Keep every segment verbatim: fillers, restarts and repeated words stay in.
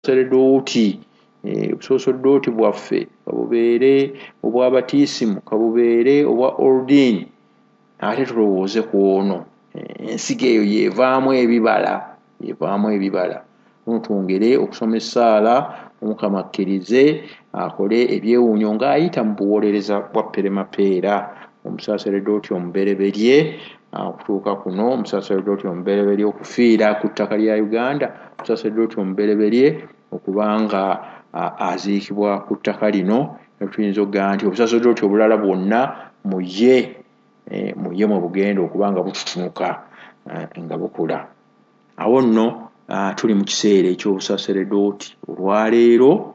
obusaseredooti obusaseredooti bwaffe kabubeere obw'abatiisimu kabubeere obwa ordin ate tulowooze ku ono ensigo eyo yevaamu ebibala yevaamu ebibala twongere okusoma essaala Omukama akkirize akole ebyewuunyo ng'ayita mu buwolereza bwa peremapeera omusaseredooti omubereberye okutuuka kuno omusaseredooti omubereberye okufiira ku ttaka lya Uganda omusaseredooti omubereberye okubanga aziikibwa ku ttaka lino tuyinza okugamba nti obusaseredooti obulala bwonna muye muye mwe bugenda okubanga bututunuka nga bukula. Awo nno tuli mu kiseera ekyobusaseredooti olwaleero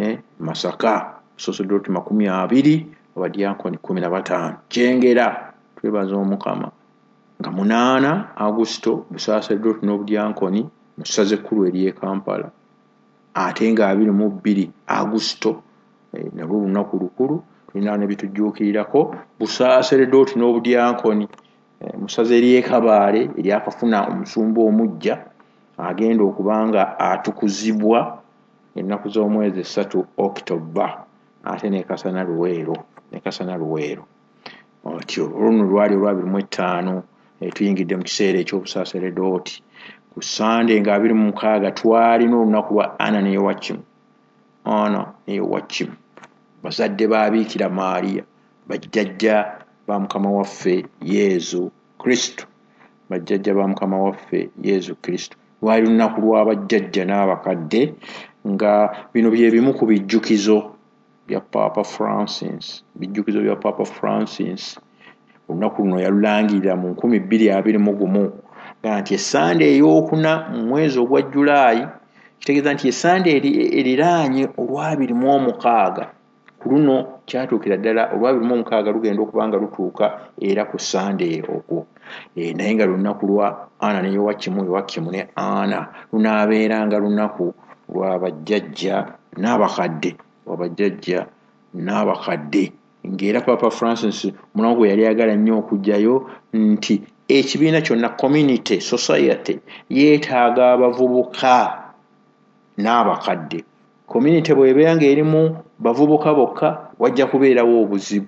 Masaka obusaseredooti makumi abiri abadyankoni kumi na bataano kyengera twebaza Omukama nga munaana Augusito busaseredooti n'obudyankoni mu ssaza ekkulu ery'e Kampala ate nga abiri mu bbiri Augusito nalwo lunaku lukulu tulina ne bitujjuukirirako busaseredooti n'obudyankoni mu ssaza ery'e Kabaale eryakafuna omusumba omuggya agenda okubanga atukuzibwa ennaku z'omwezi essatu October ate ne Kasana Luweero ne Kasana Luweero otyo oluno lwali olwabiri mu etaano tuyingidde mu kiseera ekyobusaseredooti. Ku Sande nga abiri mu mukaaga twalina olunaku lwa Anna ne Yowakimu. Anna ne Yowakimu bazadde ba Biikira Maaliya bajjajja ba Mukama waffe Yezu Kristo bajjajja ba Mukama waffe Yezu Kristo. Lwali lunaku lw'abajjajja n'abakadde nga bino bye bimu ku bijjukizo bya Papa Francis bijjukizo bya Papa Francis olunaku luno yalulangirira mu nkumi bbiri abiri mu gumu nti essande ey'okuna mu mwezi ogwa Julaayi kitegeeza nti essande eriraanye olwabiri mu omukaaga ku luno kyatuukira ddala olwabiri mu omukaaga lugenda okubanga lutuuka era ku Sande okwo naye nga lunaku lwa Anna ne Yowakimu Yowakimu ne Anna lunaabeeranga lunaku lw'abajjajja n'abakadde abajjajja n'abakadde ng'era Papa Francis munaku gwe yali ayagala nnyo okujjayo nti ekibiina kyonna community society yeetaaga abavubuka n'abakadde. Community bw'ebeera ng'erimu bavubuka bokka wajja kubeerawo obuzibu.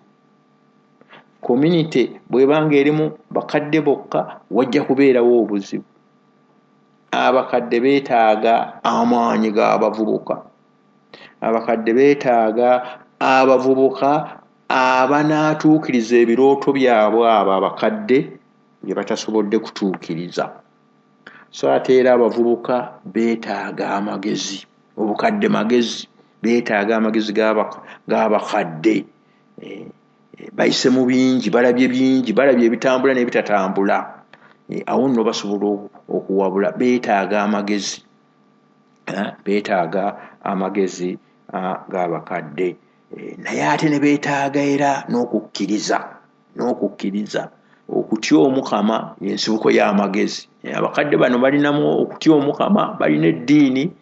Community bw'eba ng'erimu bakadde bokka wajja kubeerawo obuzibu. Abakadde beetaaga amaanyi g'abavubuka. Abakadde beetaaga abavubuka abanaatuukiriza ebirooto byabwe abo abakadde bye batasobodde kutuukiriza. So ate era abavubuka beetaaga amagezi obukadde magezi beetaaga amagezi g'abakadde bayise mu bingi balabye bingi balabye ebitambula n'ebitatambula awo nno basobola okuwabula beetaaga amagezi beetaaga amagezi g'abakadde naye ate ne beetaaga era n'okukkiriza n'okukkiriza okutya Omukama y'ensibuko y'amagezi. Abakadde bano balinamu okutya Omukama balina eddiini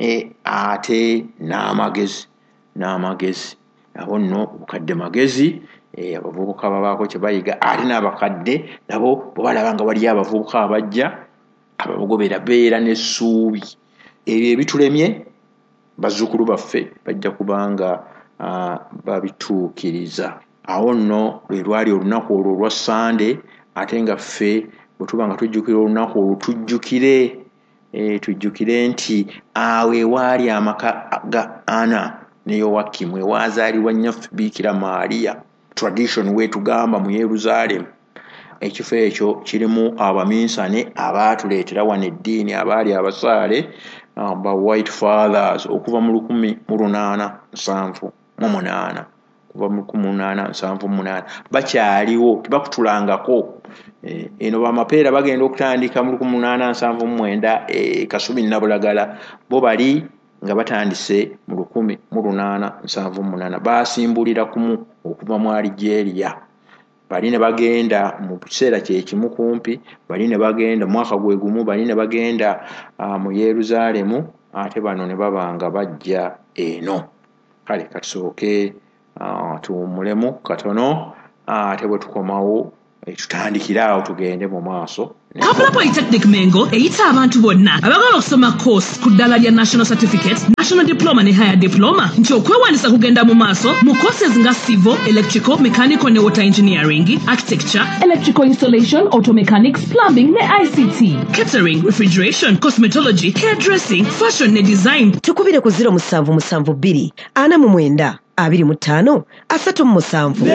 ate n'amagezi n'amagezi abo nno obukadde magezi abavubuka babaako kye bayiga ate n'abakadde nabo bwe balaba nga waliyo abavubuka abajja ababagobera beera n'essuubi ebyo ebitulemye bazzukulu baffe bajja kubanga babituukiriza. Awo nno lwe lwali olunaku olwo olwa Sande ate nga ffe bwe tuba nga tujjukira olunaku olwo tujjukire tujjukire nti awo ewaali amaka ga Anna ne Yowakimu ewaazaalibwa nnyaffe Biikira Maaliya tradition weetugamba mu Yerusaalemu. Ekifo ekyo kirimu abaminsane abaatuleetera wano eddiini abaali abasaale ba White Fathers okuva mu lukumi mu lunaana nsanvu mu munaana kuva mu lukumi lunaana nsanvu mu munaana bakyaliwo tebakutulangako. Eno bamapeera bagenda okutandika mu lukumi lunaana nsanvu mu mwenda Kasubi Nabulagala bo bali nga batandise mu lukumi mu lunaana nsanvu mu munaana baasimbulira kumu okuva mu Algeria. Bali ne bagenda mu kiseera kye kimu kumpi bali ne bagenda mwaka gwe gumu bali ne bagenda mu Yerusaalemu ate bano ne babanga bajja eno. Kale katusooke tuwummulemu katono ate bwe tukomawo tutandikira awo tugende mu maaso. Kapula Polytechnic Mengo eyita abantu bonna abagala okusoma course ku ddala lya National Certificate, National Diploma ne Higher Diploma nti okwewandiisa kugenda mu maaso mu courses nga Civil, Electrical, Mechanical ne Water Engineering, Architecture, Electrical Installation, Auto Mechanics, Plumbing ne I C T, Catering, Refrigeration, Cosmetology, Hairdressing, Fashion ne Design. Tukubire ku zero musanvu musanvu bbiri ana mu mwenda abiri mu ttaano asatu mu musanvu.